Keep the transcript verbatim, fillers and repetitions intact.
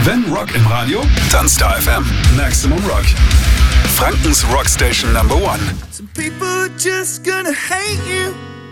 Wenn Rock im Radio, dann Star F M. Maximum Rock. Frankens Rockstation Number One. Some people are just gonna hate you.